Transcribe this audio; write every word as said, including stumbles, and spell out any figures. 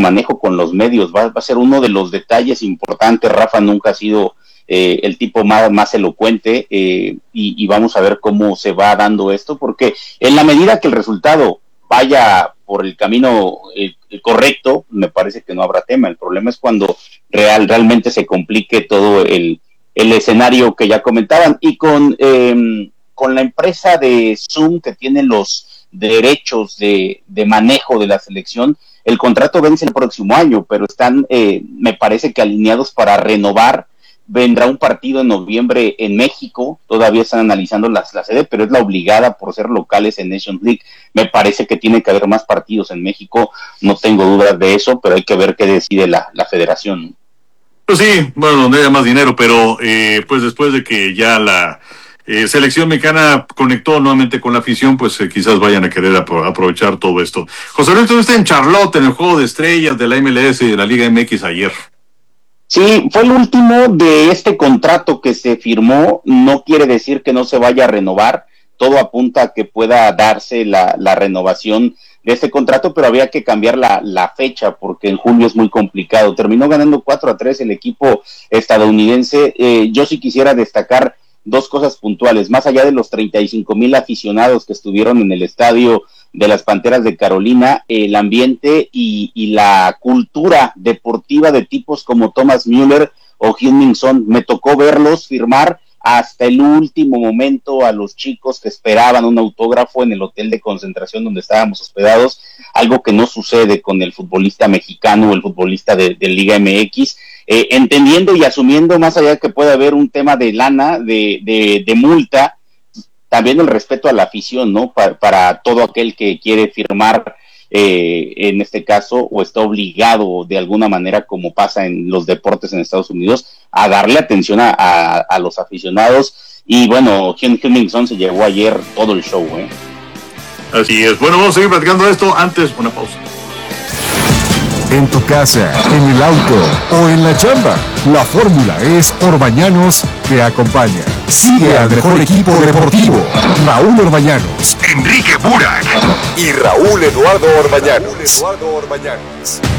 manejo con los medios, va, va a ser uno de los detalles importantes. Rafa nunca ha sido eh, el tipo más, más elocuente, eh, y, y vamos a ver cómo se va dando esto, porque en la medida que el resultado vaya por el camino eh, correcto, me parece que no habrá tema. El problema es cuando real, realmente se complique todo el, el escenario que ya comentaban. Y con, eh, con la empresa de Zoom, que tiene los derechos de, de manejo de la selección, el contrato vence el próximo año, pero están, eh, me parece que alineados para renovar. Vendrá un partido en noviembre en México, todavía están analizando las, la sede, pero es la obligada por ser locales en Nations League. Me parece que tiene que haber más partidos en México, no tengo dudas de eso, pero hay que ver qué decide la, la federación. Pues sí, bueno, donde haya más dinero, pero eh, pues después de que ya la eh, selección mexicana conectó nuevamente con la afición, pues eh, quizás vayan a querer apro- aprovechar todo esto. José Luis, tú estás en Charlotte, en el Juego de Estrellas de la M L S y de la Liga M X ayer. Sí, fue el último de este contrato que se firmó. No quiere decir que no se vaya a renovar, todo apunta a que pueda darse la, la renovación de este contrato, pero había que cambiar la, la fecha porque en julio es muy complicado. Terminó ganando cuatro a tres el equipo estadounidense. Eh, yo sí quisiera destacar dos cosas puntuales, más allá de los treinta y cinco mil aficionados que estuvieron en el estadio de las Panteras de Carolina, el ambiente y, y la cultura deportiva de tipos como Thomas Müller o Heung-min Son. Me tocó verlos firmar hasta el último momento a los chicos que esperaban un autógrafo en el hotel de concentración donde estábamos hospedados, algo que no sucede con el futbolista mexicano o el futbolista de, de Liga M X, eh, entendiendo y asumiendo, más allá de que pueda haber un tema de lana, de, de, de multa, también el respeto a la afición, ¿no? Para, para todo aquel que quiere firmar, eh, en este caso, o está obligado de alguna manera, como pasa en los deportes en Estados Unidos, a darle atención a, a, a los aficionados. Y bueno, Heung-min Son se llevó ayer todo el show, ¿eh? Así es. Bueno, vamos a seguir platicando de esto. Antes, una pausa. En tu casa, en el auto o en la chamba, la fórmula es Orbañanos te acompaña. Sigue al mejor equipo deportivo, Raúl Orbañanos, Enrique Burak y Raúl Eduardo Orbañanos. Raúl Eduardo Orbañanos.